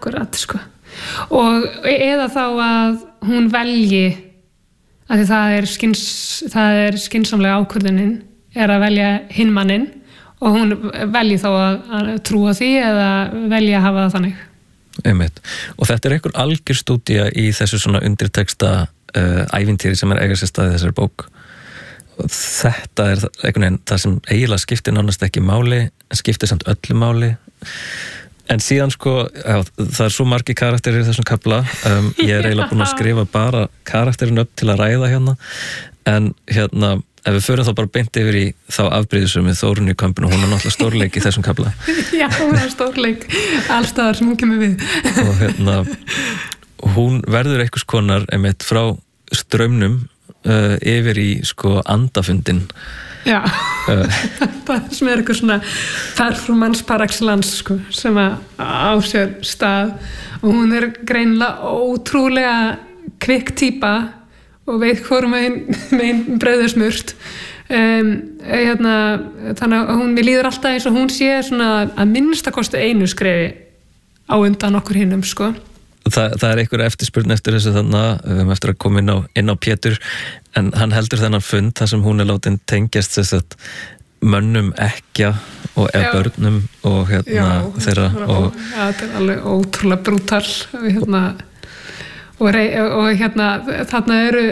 akkurat sko. Og eða þá að hún velji að því það er skynsamlega ákvörðunin að velja hinn manninn og hún velji þá að trúa því eða velja að hafa það þannig. Einmitt. Og þetta einhver algjör stúdía í þessu svona undirteksta ævintýri sem eiga sér stað í þessari bók. Og þetta einhvern veginn það sem eiginlega skiptir nánast ekki máli, en skiptir samt öllu máli. En síðan sko, það svo margir karakterir í þessum kafla, ég eiginlega búin að skrifa bara karakterin upp til að ræða hérna, en hérna, ef við förum þá bara beint yfir í þá afbrýðisum við Þórunni í kampinu, hún náttúrulega stórleik í þessum kafla. Já, hún stórleik allstaðar sem hún kemur við. Og hérna, hún verður einhvers konar einmitt frá straumnum yfir í sko andafundin. Já, það sem eitthvað svona performance par excellence sko, sem á sér stað og hún greinilega ótrúlega kvikk típa og veit hvorum megin brauð smurt þannig að mér líður alltaf eins og hún sé svona að minnstakosti einu skrefi á undan okkur hinnum sko. Það einhver eftirspurn eftir þessu þannig eftir að koma inn á Pétur en hann heldur þennan fund þar sem hún látin tengjast þess að mönnum ekkja og börnum og þeirra og þetta alveg ótrúlega brútal og þarna eru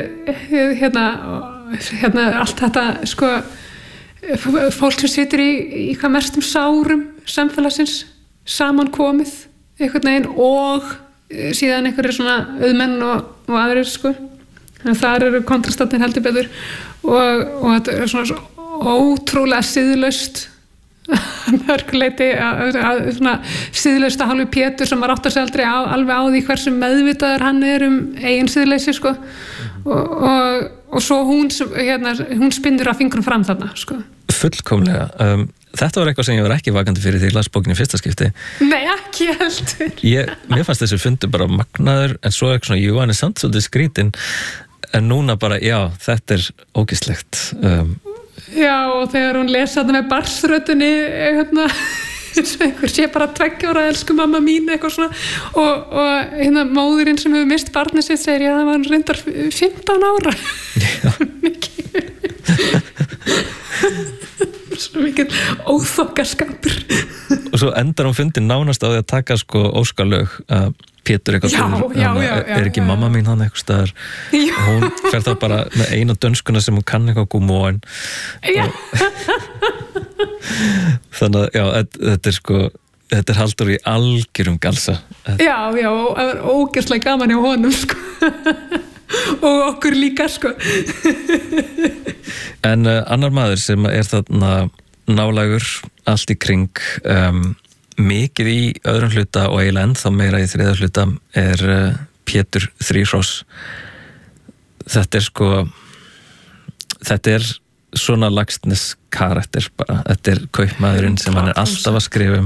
allt þetta sko fólk sem situr í hvað mestum sárum samfélagsins samankomið einhvern veginn og síðan einhverjir svona auðmenn og aðrir sko þannig að þar eru kontrastatinn heldur betur og þetta svona ótrúlega siðlaust mörguleiti svona siðlaust að hálfu Pétur sem var áttar sig aldrei alveg á því hversu meðvitaður hann eigin siðleysi sko og svo hún spinnur að fingrum fram þarna sko. Fullkomlega þetta var eitthvað sem ég var ekki vakandi fyrir því ég las bókinni fyrsta skipti. Nei, ekki heldur. Mér fannst þessi fundur bara magnaður en svo eitthvað svona, jú, hann samt svolítið skrítinn en núna bara, já, þetta ógeðslegt. Já, og þegar hún lesa þetta með barsröddinni eins og einhver sé bara 2 ára elsku mamma mín, eitthvað svona og móðurinn sem hefur mist barnið sitt segir, já, það var reyndar 15 ára. Já. Svo mikið óþokkaskapur og svo endar hún fundin nánast á því að taka sko óskalög að Pétur eitthvað er ekki mamma mín hann eitthvað staðar og hún fer þá bara með eina dönskuna sem hún kann eitthvað gúmóin þannig að já, þetta sko þetta haldur í algjörum galsa já, og það er ógeðslega gaman hjá honum sko og okkur líka sko en annar maður sem þarna nálægur allt í kring mikið í öðrum hluta og eiginlega ennþá meira í þriðja hluta Pétur Þríhross þetta sko þetta svona Laxness karakter bara, þetta kaupmaðurinn sem hann alltaf að skrifa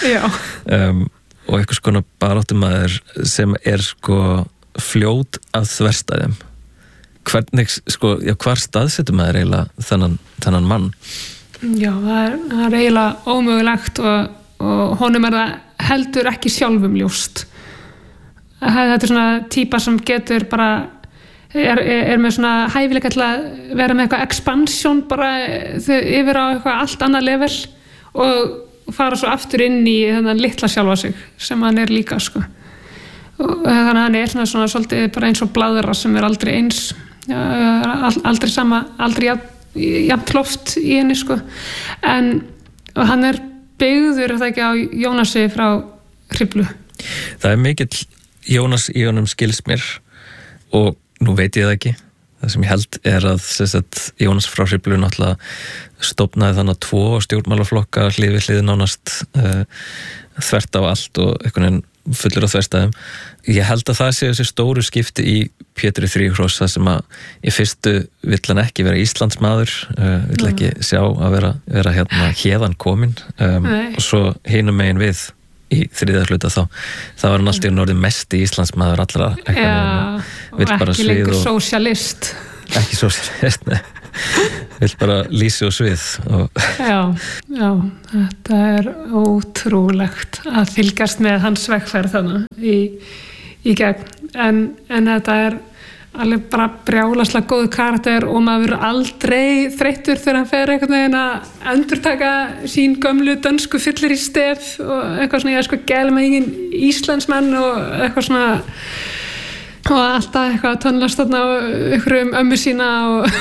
og einhvers konar baráttumaður sem sko fljót að þverstæðum hvernig, sko, hvar staðsetur maður eiginlega þennan mann? Já, það er eiginlega ómögulegt og honum það heldur ekki sjálfum ljóst. Þetta svona típa sem getur bara er með svona hæfileika til að vera með eitthvað expansion bara yfir á eitthvað allt annað level og fara svo aftur inn í þennan litla sjálfa sig sem hann líka, sko. Og þannig að hann svona svolítið bara eins og blaðra sem aldrei eins aldrei sama, aldrei jafnt loft í henni sko en hann byggður það ekki á Jónasi frá Hriflu. Það mikill Jónas í honum skils mér og nú veit ég það ekki það sem ég held að Jónas frá Hriflu náttúrulega stofnaði þannig 2 stjórnmálaflokka hlið við hlið nánast þvert á allt og einhvern veginn fullur á þverstæðum. Ég held að það sé þessi stóru skipti í Pétri Þríhross það sem að í fyrstu vill hann ekki vera Íslandsmaður, vill ekki sjá að vera hérna héðan komin og svo hinum megin við í þriðja hluta þá var hann alltaf orðinn mesti Íslandsmaður allra og ekki lengur sósjalist ekki sósjalist, nei vill bara lýsi og svið Já, þetta ótrúlegt að fylgjast með hans vegferð þannig í gegn en þetta alveg bara brjálaslega góð karakter og maður verður aldrei þreyttur þegar hann fer einhvern veginn að endurtaka sín gömlu dönsku fyllir í stef og eitthvað svona, ég gæli með engin Íslandsmenn og eitthvað svona og alltaf eitthvað tónlast þarna og ykkur ömmu sína og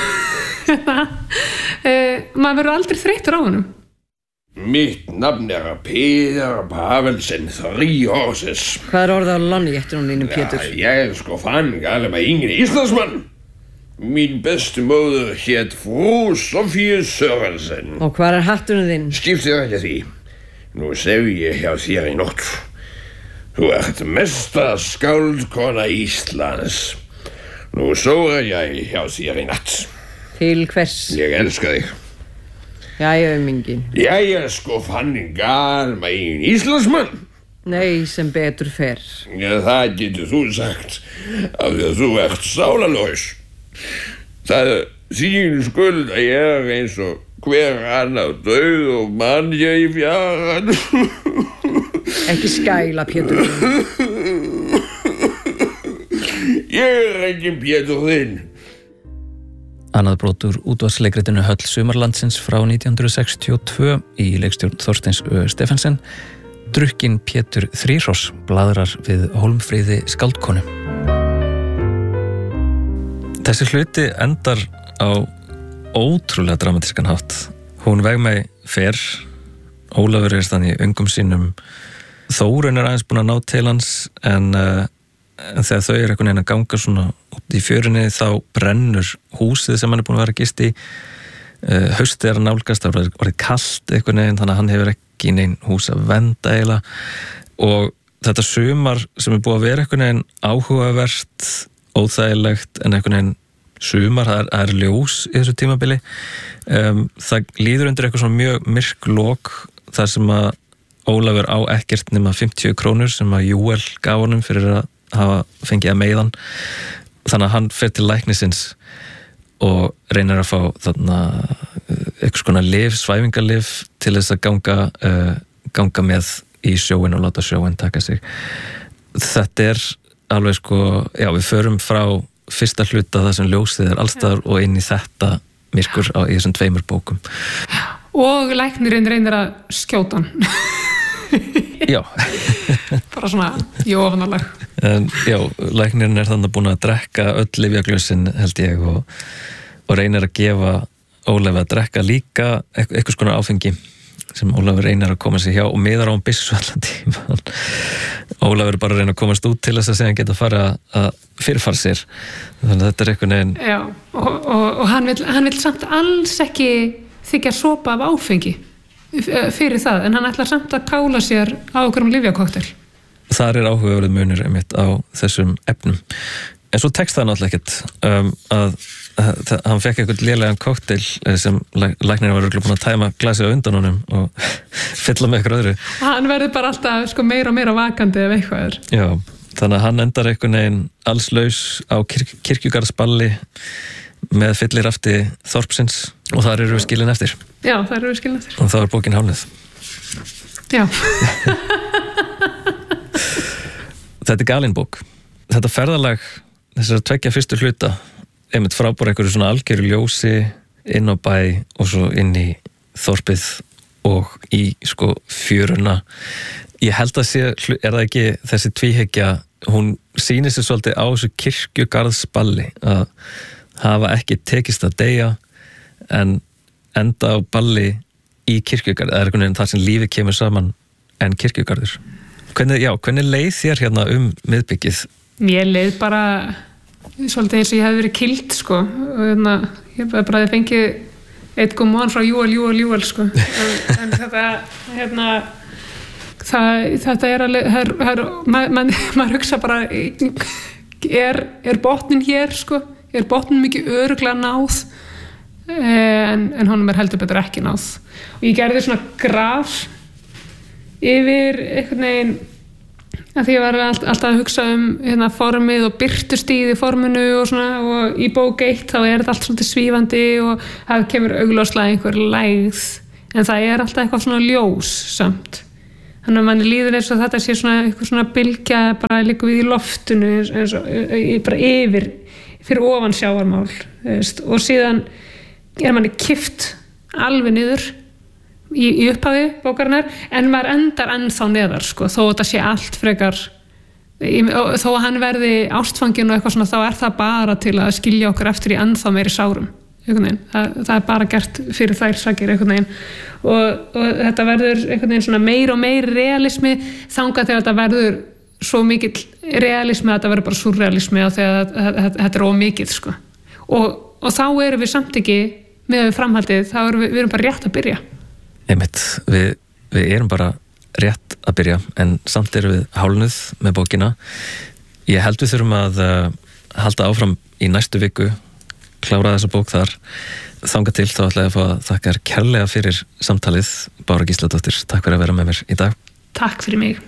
maður verður aldrei þreyttur á honum. Mitt nafn Peder Pavelsen, 3 Horses. Hvað orðið á landjættunum þínum, Pétur? Ja, jeg fann gale mig ingen Islandsmann. Min bedstemor hét Fru Sofie Sørensen. Og hvað hattunum þinn? Skiptir ekki því. Nú sef ég hjá þér í nótt. Þú ert mesta skáldkona Íslands. Nú sóra ég hjá þér í natt. Til hvers? Ég elska þig. Jæja, mingin. Jæja, fann gal mig ingen Íslandsmann. Nei, sem betur fer. Ja, það getur þú sagt af því að þú ert sálarlaus. Það þín skuld að ég eins og hver annar dauð og mann ég í fjaran. Ekki skæla, Pétur. Ég engin Pétur þinn. Annað brot úr útvarpsleikritinu Höll sumarlandsins frá 1962 í leikstjórn Þorsteins Stephensen. Drukkin Pétur Þríhross blaðrar við Hólmfríði skáldkonu. Þessi hluti endar á ótrúlega dramatískan hátt. Hún veg mig fer, Ólafur þannig í öngum sínum, Þórunn aðeins búin að ná til hans en þegar þau einhvern veginn að ganga svona út í fjörunni þá brennur húsið sem hann búin að vera að gista í. Haustið að nálgast, það var kalt einhvern veginn, þannig að hann hefur ekki neinn hús að venda eiginlega og þetta sumar sem búið að vera einhvern veginn áhugavert, óþægilegt en einhvern veginn sumar, það ljós í þessu tímabili. Það líður undir eitthvað svona mjög myrk lok þar sem að Ólafur á ekkert nema 50 krónur sem að Júel gaf honum fyrir að hafa fengið að meiðan, þannig að hann fer til læknisins og reynir að fá þarna eitthvað skona svæfingarlyf til þess að ganga með í sjóin og láta sjóin taka sig. Þetta alveg já, við förum frá fyrsta hluta það sem ljósið allstaðar og inn í þetta myrkur í þessum 2 bókum. Og læknirinn reynir að skjóta hann. Já. Bara svona jófanalag. Já, læknirinn þannig búin að drekka öll lyfjaglösin held ég og reynir að gefa Ólafi að drekka líka eitthvað skona áfengi sem Ólafur reynir að koma sér hjá og miðar á hann byssu allan tíma. Ólafur bara reynir að komast út til þess að segja hann geta fara að fyrirfara sér. Þannig að þetta einhvern veginn. Já, og hann vill samt alls ekki þykja sopa af áfengi fyrir það, en hann ætlar samt að kála sér á okkur lyfjakokteil. Þar áhugaverður munur einmitt á þessum efnum. En svo tekst það náttúrulega ekkert að hann fekk eitthvað lélegan kokteil sem læknirinn var örugglega búin að tæma glasið á undan honum og fylla með eitthvað öðru. Hann verður bara alltaf meira og meira vakandi ef eitthvað Já, þannig að hann endar einhvern veginn allslaus á kirkjugarðsballi með fyllirafti þorpsins og þar eru við skilin eftir. Já, þar eru við skilin eftir. Og þá bókin hálfnuð. Já. Þetta galin bók. Þetta ferðalag þessar 2 fyrstu hluta einmitt frábúr einhverju svona algjöru ljósi inn á bæ og svo inn í þorpið og í fjöruna. Ég held að það ekki þessi tvíhyggja, hún sýnir sér svolítið á þessu kirkjugarðsballi að hafa ekki tekist að deyja en enda á balli í kirkjugarð, það einhvern veginn þar sem lífið kemur saman en kirkjugarður. Hvernig leið þér hérna miðbyggið? Mér leið bara svolítið eins og ég hef verið kild og ég bara fengið eitt góð móðan frá Júel en þetta alveg maður hugsa bara botnin hér er botnin mikið örugglega náð en honum heldur betur ekki náð og ég gerði svona graf yfir einhvern veginn að því ég var alltaf að hugsa hérna, formið og birtustíð í forminu og svona, og í bók 1 þá þetta allt svolítið svífandi og það kemur augljóslega einhver lægð, en það alltaf eitthvað svona ljós samt. Þannig að manni líður eins og þetta sé svona eitthvað svona bylgja bara líka við í loftinu eins og bara yfir fyrir ofan sjávarmál, veist, og síðan manni kippt alveg niður í upphafi bókarinnar, en maður endar ennþá neðar, sko, þó þetta sé allt frekar, þó að hann verði ástfangin og eitthvað svona, þá það bara til að skilja okkur eftir í ennþá meiri sárum, einhvern veginn, það bara gert fyrir þær sakir einhvern veginn, og þetta verður einhvern veginn svona meir og meir realismi, þangað þegar þetta verður svo mikill realismi að þetta verður bara surrealismi og þegar þetta of mikið, sko, og þá erum við samt ekki með framhaldið, þá við erum bara rétt að byrja. Einmitt, við erum bara rétt að byrja, en samt erum við hálnuð með bókina. Ég held við þurfum að halda áfram í næstu viku, klára þessa bók þar. Þangað til þá ætla ég að fá að þakka kærlega fyrir samtalið. Bára Gísladóttir, takk fyrir að vera með mér í dag. Takk fyrir mig.